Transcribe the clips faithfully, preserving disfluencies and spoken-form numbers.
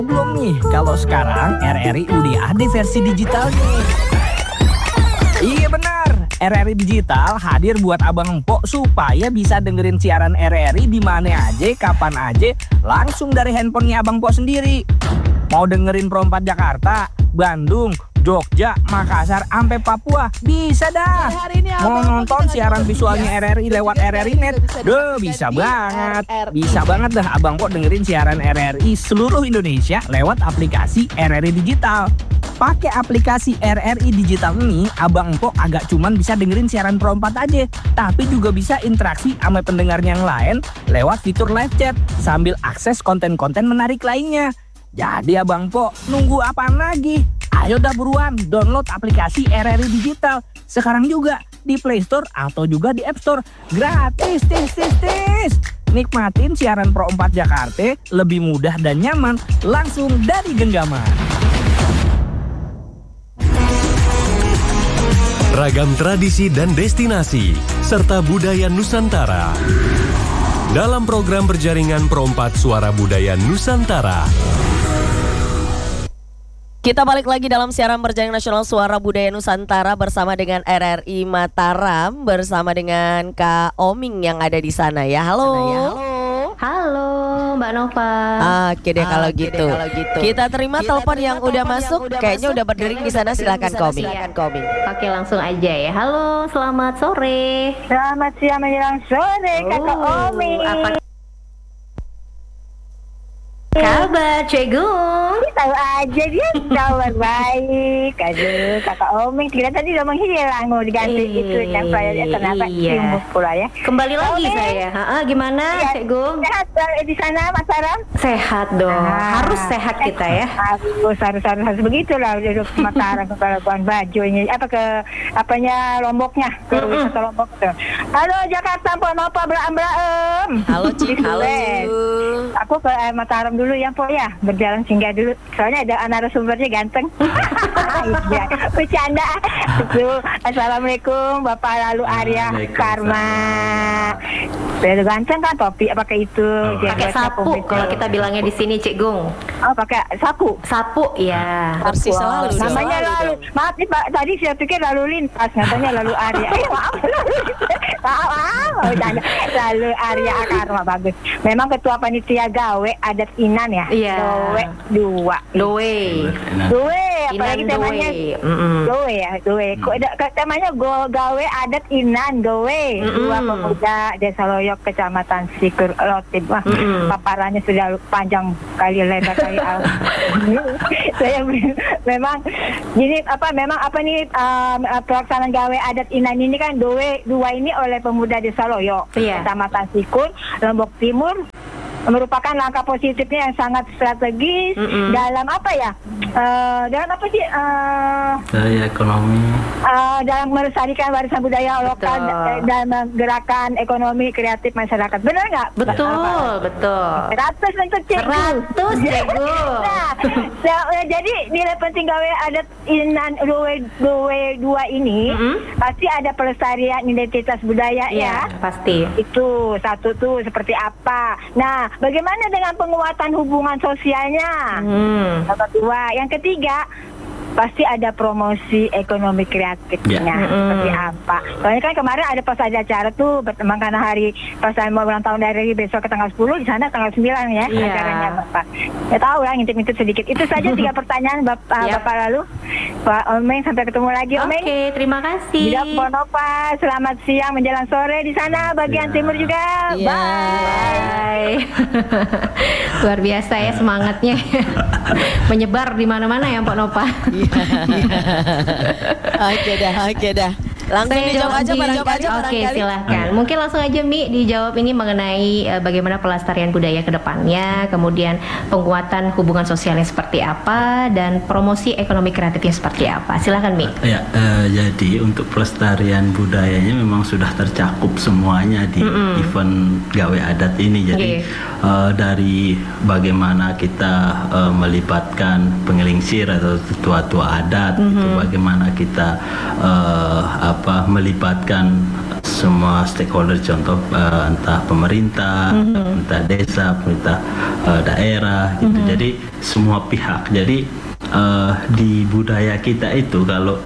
Belum nih, kalau sekarang R R I udah ada versi digitalnya. Iya benar, R R I Digital hadir buat abang empok supaya bisa dengerin siaran R R I di mana aja, kapan aja, langsung dari handphonenya abang empok sendiri. Mau dengerin Pro empat Jakarta, Bandung, Jogja, Makassar, sampai Papua, bisa dah. Mau nonton siaran visualnya R R I lewat R R I Net, duh bisa banget. Bisa banget dah abang empok dengerin siaran R R I seluruh Indonesia lewat aplikasi R R I Digital. Pakai aplikasi R R I Digital ini, abang empok agak cuman bisa dengerin siaran Pro empat aja, tapi juga bisa interaksi sama pendengar yang lain lewat fitur live chat sambil akses konten-konten menarik lainnya. Jadi abang empok nunggu apaan lagi? Ayo dah buruan download aplikasi R R I Digital sekarang juga di Play Store atau juga di App Store. Gratis, tis, tis, tis. Nikmatin siaran Pro empat Jakarta lebih mudah dan nyaman langsung dari genggaman. Ragam tradisi dan destinasi, serta budaya Nusantara. Dalam program berjaringan Pro empat Suara Budaya Nusantara. Kita balik lagi dalam siaran berjaringan nasional Suara Budaya Nusantara bersama dengan R R I Mataram, bersama dengan Kak Oming yang ada di sana ya. Halo. Sana ya. Halo. Halo Mbak Nova. Oke deh kalau Oke gitu. deh kalau gitu. Kita terima Kita telepon terima yang telepon udah yang masuk. udah Kayaknya masuk. udah berdering di sana. Silakan Koming. Silakan Koming. Oke langsung aja ya. Halo, selamat sore. Selamat siang menjelang sore, Kakak Omi. Apa kabar, Cegung? Tahu aja dia kabar baik. Aduh, Kakak Omi kira tadi udah menghilang, mau diganti Eh, itu yang pelayannya kenapa iya. timbul pula ya. Kembali lagi Omi. saya. Ha-ha, gimana, Ya, Cegung? sehat eh, di sana Mas Saram? Sehat dong. Ah. Harus sehat kita ya. Harus harus harus, harus begitulah udah ke Mataram ke Labuan Bajo ini apa ke apanya Lomboknya ke Mm-mm. wisata Lombok tuh. Halo Jakarta, Pon apa belaem. Halo Cik. Halo. Aku ke eh, Mataram dulu ya Po ya, berjalan singgah dulu. Soalnya ada narasumbernya ganteng. Iya, bercanda. Itu. Assalamualaikum Bapak Lalu Arya Karma. Udah ganteng kan topi pakai itu. Oh. Pakai sapu kalau kita bilangnya di sini, Cik Gung. Oh, pakai sapu. Sapu ya. Bersih Wow, selalu dong. namanya Selalu lalu. dong. Maaf nih Pak, tadi saya pikir lalu lintas, katanya lalu Arya. Eh, maaf. Maaf, maaf. Bercanda. Lalu Arya Karma bagus. Memang ketua panitia gawe adat Inan ya. Iya. Gawe dua. Doe. Doe, apalagi Inan temanya Doe. Mm-mm. Doe ya, Doe. Kok ada ke- temanya go, gawe adat Inan Doe. Mm-mm. Dua pemuda Desa Loyok Kecamatan Sikur Rotib. Wah, Mm-mm. paparannya sudah panjang kali lebar kali. Saya me- memang gini apa memang apa nih um, pelaksanaan gawe adat Inan ini kan Doe dua ini oleh pemuda Desa Loyok Iya. Kecamatan Sikur Lombok Timur merupakan langkah positifnya yang sangat strategis Mm-mm. dalam apa ya uh, dalam apa sih uh, Dari ekonomi. uh, dalam melestarikan warisan budaya lokal Betul. eh, dan menggerakkan ekonomi kreatif masyarakat. Benar nggak? Betul, betul. Ratus untuk cikgu. Seratus, Cikgu. Nah, so- eh, jadi nilai penting gawe adat Inan Doe Doe dua ini Mm-mm. pasti ada pelestarian identitas budaya Iya, ya. pasti. Itu satu tuh seperti apa. Nah, bagaimana dengan penguatan hubungan sosialnya? Hmm. Yang kedua, yang ketiga pasti ada promosi ekonomi kreatifnya Ya. seperti Mm-mm. apa. Soalnya kan kemarin ada pas ada acara tuh berteman karena hari pas saya mau ulang tahun dari besok ke tanggal sepuluh di sana tanggal sembilan ya Iya. acaranya Bapak. Ya tahu lah ngintip-ngintip sedikit. Itu saja tiga pertanyaan Bapak, Yap. Bapak lalu. Pak Omeng sampai ketemu lagi Oke, Omeng. terima kasih. Tidak Ponova, selamat siang menjelang sore di sana bagian Ya. timur juga. Iya. Bye. Luar biasa ya semangatnya. Menyebar di mana-mana ya, Pak Nova. Oke dah, oke dah. Langsung Saya dijawab aja di- barangkali. Oke, barangkali. silahkan. Mungkin langsung aja Mi dijawab ini mengenai eh, bagaimana pelestarian budaya ke depannya, kemudian penguatan hubungan sosialnya seperti apa, dan promosi ekonomi kreatifnya seperti apa. Silahkan Mi. Ya, eh, jadi untuk pelestarian budayanya memang sudah tercakup semuanya di Mm-mm. event gawe adat ini. Jadi Oke. eh, dari bagaimana kita eh, melibatkan pengelingsir atau tua-tua adat, itu bagaimana kita eh, apa melibatkan semua stakeholder, contoh uh, entah pemerintah, mm-hmm. entah desa, pemerintah uh, daerah, gitu. Mm-hmm. Jadi semua pihak. Jadi uh, di budaya kita itu kalau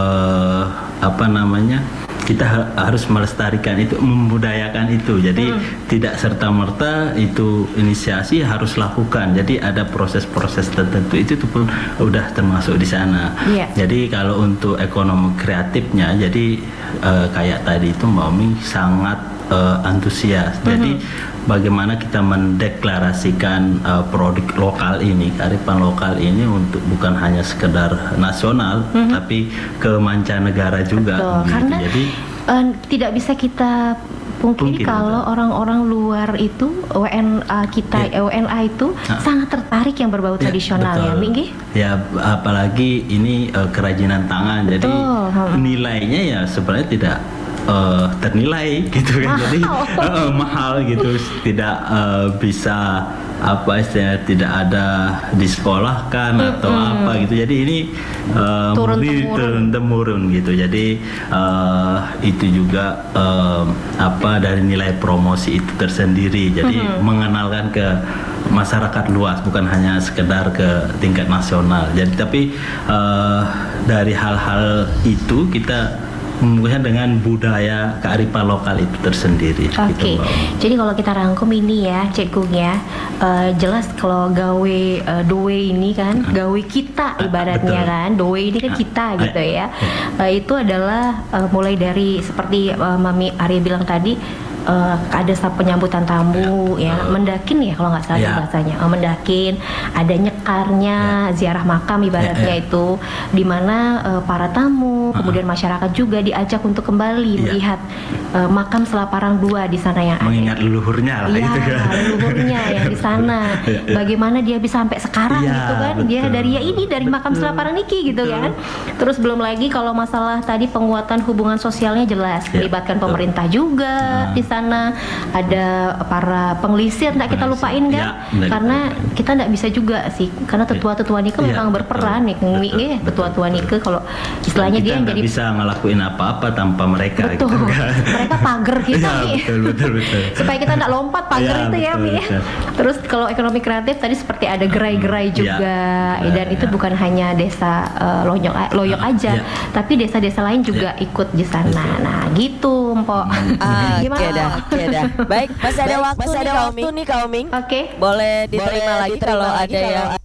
uh, apa namanya, kita ha- harus melestarikan itu, membudayakan itu. Jadi hmm. tidak serta-merta itu inisiasi harus lakukan. Jadi ada proses-proses tertentu itu tuh pun udah termasuk di sana. Yeah. Jadi kalau untuk ekonomi kreatifnya, jadi uh, kayak tadi itu Mbak Omi sangat uh, antusias. Mm-hmm. Jadi bagaimana kita mendeklarasikan uh, produk lokal ini, kearifan lokal ini untuk bukan hanya sekedar nasional, mm-hmm. tapi ke mancanegara juga. Betul, gitu. karena Jadi uh, tidak bisa kita pungkiri Pungkiri, kalau betul. orang-orang luar itu W N A kita, Ya. W N A itu Nah. sangat tertarik yang berbau Ya, tradisional betul. ya, Minggi? Ya, apalagi ini uh, kerajinan tangan. Jadi Betul. nilainya ya sebenarnya tidak uh, ternilai gitu kan. Mahal. Jadi uh, mahal gitu, tidak uh, bisa apa istilahnya, tidak ada disekolahkan Mm-mm. atau apa gitu. Jadi ini uh, Turun murni temurun. turun temurun gitu. Jadi uh, itu juga uh, apa dari nilai promosi itu tersendiri. Jadi Mm-hmm. mengenalkan ke masyarakat luas, bukan hanya sekedar ke tingkat nasional. Jadi tapi uh, dari hal-hal itu kita membuatnya dengan budaya kearifan lokal itu tersendiri. Oke, gitu, Mbak Omi. jadi kalau kita rangkum ini ya, Cek Gung ya, uh, jelas kalau gawe uh, doe ini kan, gawe kita ibaratnya Betul. kan, doe ini kan kita Ah, gitu ya. Uh, itu adalah uh, mulai dari seperti uh, Mami Arya bilang tadi. Uh, ada sa- penyambutan tamu ya, mendakin ya kalau nggak salah Ya. bahasanya, uh, mendakin, ada nyekarnya, ziarah makam ibaratnya Ya, ya. itu, di mana uh, para tamu, kemudian masyarakat juga diajak untuk kembali Ya. melihat uh, makam Selaparang dua di sana yang ada. Mengingat leluhurnya lah Iya, itu kan. leluhurnya yang di sana. Ya, ya. Bagaimana dia bisa sampai sekarang Iya, gitu kan? Dia betul. dari ya ini dari makam Betul. Selaparang Niki gitu Betul. kan. Terus belum lagi kalau masalah tadi penguatan hubungan sosialnya jelas, Ya, melibatkan betul. pemerintah juga Nah. di sana. Ada para penglisir, nggak kita Penglisir. lupain kan? Ya, nggak Karena kita kita nggak bisa juga sih, karena tetua-tetua Nike Ya, memang betul. berperan nih, Betul. nih tetua-tua Nike kalau istilahnya kita dia yang nggak jadi bisa ngelakuin apa-apa tanpa mereka. betul. Gitu kan. Mereka pagar kita Ya, nih. betul, betul, betul. Supaya kita nggak lompat pagar Ya, itu ya, betul, Mi ya. betul. Terus kalau ekonomi kreatif tadi seperti ada gerai-gerai Ya, juga, ya, dan itu ya. bukan hanya desa uh, Loyok Loyok aja, Ya. tapi desa-desa lain juga ikut di sana. Betul. Nah, gitu, Mpok. Ah, Gimana? Oke dah, oke dah. Baik, masih ada Baik, waktu masih nih ada Kak waktu Oming. nih, Kak Oming. Oke. Boleh diterima Boleh lagi diterima kalau lagi ada kalau yang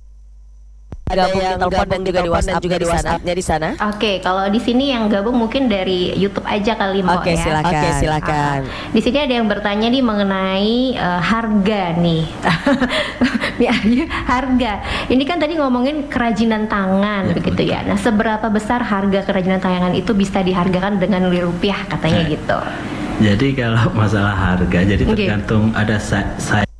ada gabung di yang telepon gabung dan di juga di telepon dan WhatsApp juga di WhatsApp-nya di sana. Oke, kalau di sini yang gabung mungkin dari YouTube aja kali, Mbok Oke, ya. silakan. Oke, silakan. Ah, di sini ada yang bertanya nih mengenai eh, harga nih. Nih, Arya, harga. Ini kan tadi ngomongin kerajinan tangan Ya, begitu ya. Nah, seberapa besar harga kerajinan tangan itu bisa dihargakan dengan nilai rupiah katanya Ya. gitu. Jadi kalau masalah harga, jadi Oke. tergantung ada sa- saya